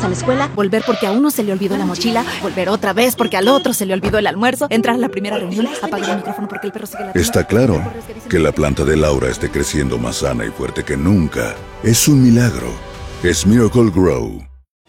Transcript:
a la escuela, volver porque a uno se le olvidó la mochila, volver otra vez porque al otro se le olvidó el almuerzo, entrar a la primera reunión, apagar el micrófono porque el perro sigue ladrando. Está claro que la planta de Laura esté creciendo más sana y fuerte que nunca. Es un milagro. Es Miracle-Gro.